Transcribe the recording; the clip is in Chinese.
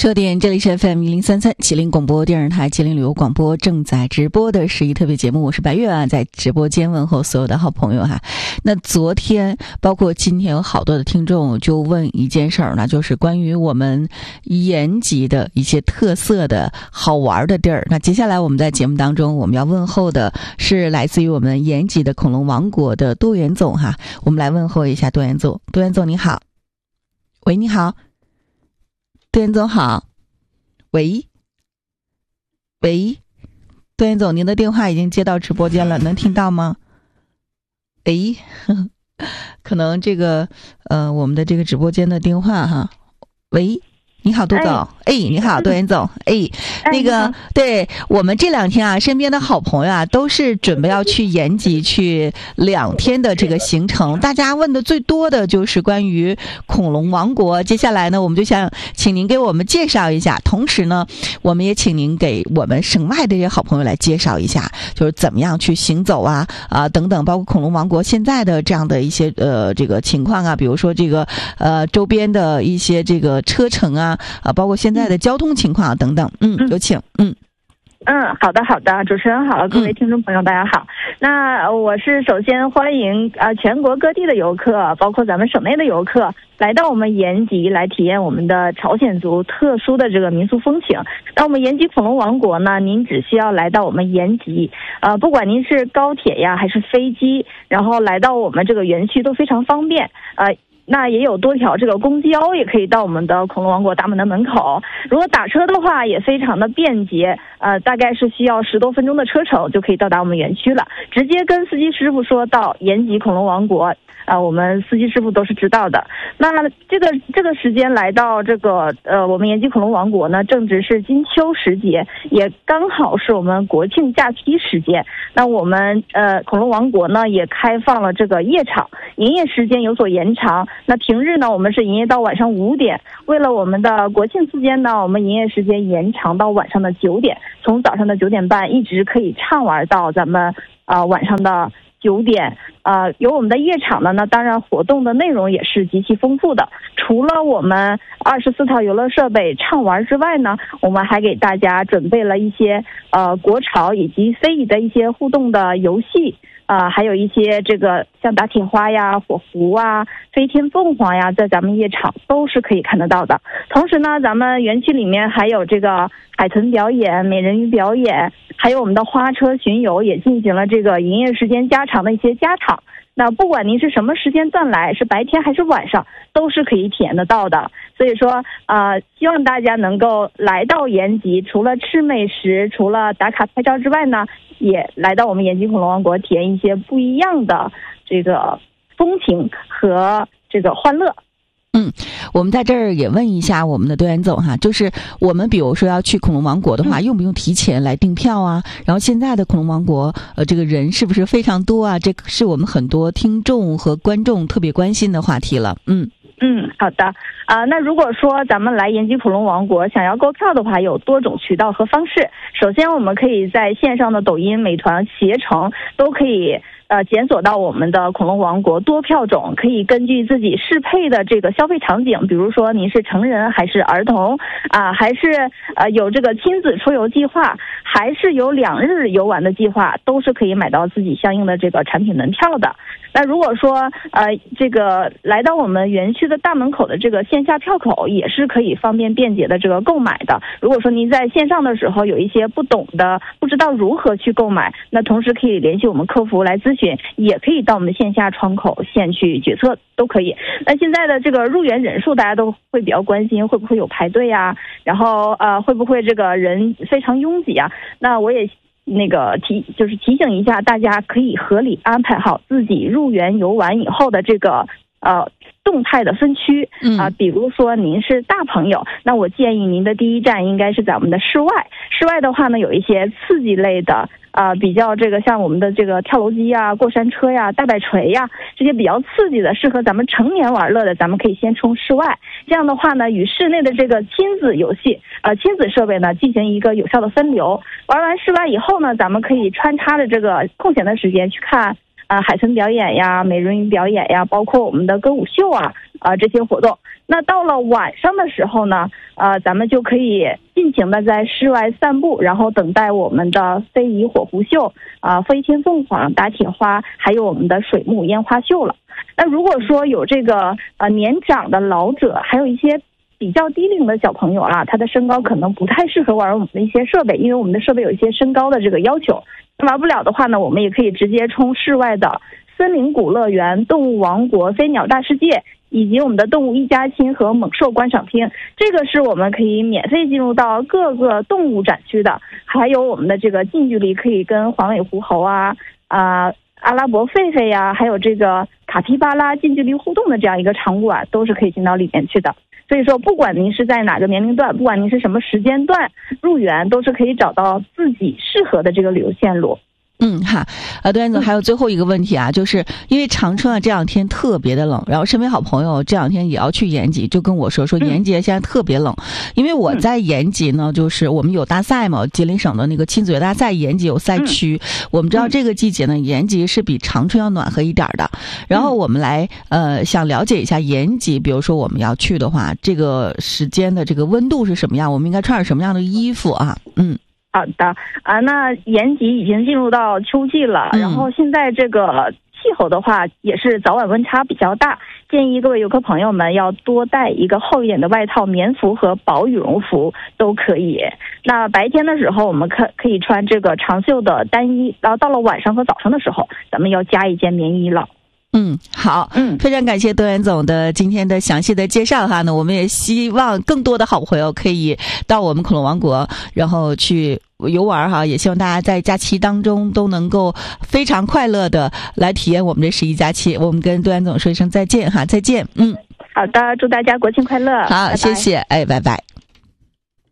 说点，这里是 FM1033吉林广播电视台吉林旅游广播正在直播的11特别节目，我是白月啊，在直播间问候所有的好朋友哈。那昨天包括今天有好多的听众就问一件事儿呢，就是关于我们延吉的一些特色的好玩的地儿。那接下来我们在节目当中我们要问候的是来自于我们延吉的恐龙王国的多元总哈，我们来问候一下多元总。多元总你好。喂，你好。多元总好。喂，多元总，您的电话已经接到直播间了，能听到吗？可能这个我们的这个直播间的电话哈。喂，你好，多总。你好，多元总。那个，对，我们这2天啊，身边的好朋友啊，都是准备要去延吉去2天的这个行程。大家问的最多的就是关于恐龙王国。接下来呢，我们就想请您给我们介绍一下，同时呢，我们也请您给我们省外的这些好朋友来介绍一下，就是怎么样去行走啊等等，包括恐龙王国现在的这样的一些这个情况啊，比如说这个周边的一些这个车程啊包括现在的交通情况等等。有请。 好的，主持人好，各位听众朋友大家好。那我是首先欢迎全国各地的游客，包括咱们省内的游客来到我们延吉来体验我们的朝鲜族特殊的这个民俗风情。那我们延吉恐龙王国呢，您只需要来到我们延吉不管您是高铁呀还是飞机，然后来到我们这个园区都非常方便。那也有多条这个公交也可以到我们的恐龙王国大门的门口。如果打车的话也非常的便捷，大概是需要10多分钟的车程就可以到达我们园区了。直接跟司机师傅说到延吉恐龙王国，我们司机师傅都是知道的。那这个时间来到这个我们延吉恐龙王国呢，正值是金秋时节，也刚好是我们国庆假期时间。那我们恐龙王国呢也开放了这个夜场，营业时间有所延长。那平日呢，我们是营业到晚上5点。为了我们的国庆期间呢，我们营业时间延长到晚上的9点，从早上的9点半一直可以畅玩到咱们晚上的9点。有我们的夜场呢，那当然活动的内容也是极其丰富的。除了我们24套游乐设备畅玩之外呢，我们还给大家准备了一些国潮以及非遗的一些互动的游戏。还有一些这个像打铁花呀、火狐啊、飞天凤凰呀，在咱们夜场都是可以看得到的。同时呢，咱们园区里面还有这个海豚表演、美人鱼表演，还有我们的花车巡游也进行了这个营业时间加长的一些加场。那不管您是什么时间段来，是白天还是晚上，都是可以体验得到的。所以说希望大家能够来到延吉，除了吃美食，除了打卡拍照之外呢，也来到我们延吉恐龙王国体验一些不一样的这个风情和这个欢乐。 我们在这儿也问一下我们的多元总哈，就是我们比如说要去恐龙王国的话，用不用提前来订票啊？然后现在的恐龙王国这个人是不是非常多啊？这是我们很多听众和观众特别关心的话题了。 好的。那如果说咱们来延吉恐龙王国想要购票的话，有多种渠道和方式。首先我们可以在线上的抖音、美团、携程都可以检索到我们的恐龙王国多票种，可以根据自己适配的这个消费场景，比如说您是成人还是儿童还是有这个亲子出游计划，还是有2日游玩的计划，都是可以买到自己相应的这个产品门票的。那如果说这个来到我们园区的大门口的这个线下票口，也是可以方便便捷的这个购买的。如果说您在线上的时候有一些不懂的，不知道如何去购买，那同时可以联系我们客服来咨询，也可以到我们线下窗口现去决策都可以。那现在的这个入园人数大家都会比较关心，会不会有排队啊，然后会不会这个人非常拥挤啊。那我也提醒一下大家，可以合理安排好自己入园游玩以后的这个动态的分区比如说您是大朋友，那我建议您的第一站应该是在我们的室外。室外的话呢，有一些刺激类的比较这个像我们的这个跳楼机呀、过山车呀、大摆锤呀，这些比较刺激的，适合咱们成年玩乐的，咱们可以先冲室外。这样的话呢，与室内的这个亲子游戏亲子设备呢进行一个有效的分流。玩完室外以后呢，咱们可以穿插着这个空闲的时间去看海豚表演呀、美人鱼表演呀，包括我们的歌舞秀这些活动。那到了晚上的时候呢，咱们就可以尽情的在室外散步，然后等待我们的非遗火狐秀、飞天凤凰、打铁花，还有我们的水幕烟花秀了。那如果说有这个年长的老者，还有一些比较低龄的小朋友啊，他的身高可能不太适合玩我们的一些设备，因为我们的设备有一些身高的这个要求。玩不了的话呢，我们也可以直接冲室外的森林谷乐园、动物王国、飞鸟大世界，以及我们的动物一家亲和猛兽观赏厅。这个是我们可以免费进入到各个动物展区的，还有我们的这个近距离可以跟黄尾狐猴阿拉伯狒狒呀，还有这个卡皮巴拉近距离互动的这样一个场馆，都是可以进到里面去的。所以说，不管您是在哪个年龄段，不管您是什么时间段入园，都是可以找到自己适合的这个旅游线路。 好，杜安总，还有最后一个问题啊，就是因为长春这两天特别的冷，然后身边好朋友这两天也要去延吉，就跟我说延吉现在特别冷，因为我在延吉呢，就是我们有大赛嘛，吉林省的那个亲子大赛，延吉有赛区，我们知道这个季节呢，延吉是比长春要暖和一点的，然后我们来想了解一下延吉，比如说我们要去的话，这个时间的这个温度是什么样，我们应该穿点什么样的衣服啊？ 好的那延吉已经进入到秋季了，然后现在这个气候的话也是早晚温差比较大，建议各位游客朋友们要多带一个厚一点的外套、棉服和薄羽绒服都可以。那白天的时候我们可以穿这个长袖的单衣，然后到了晚上和早上的时候咱们要加一件棉衣了。 好，非常感谢窦元总的今天的详细的介绍哈。那我们也希望更多的好朋友可以到我们恐龙王国，然后去游玩哈。也希望大家在假期当中都能够非常快乐的来体验我们这11假期。我们跟窦元总说一声再见哈，再见。 好的，祝大家国庆快乐。 好，拜拜，谢谢，拜拜。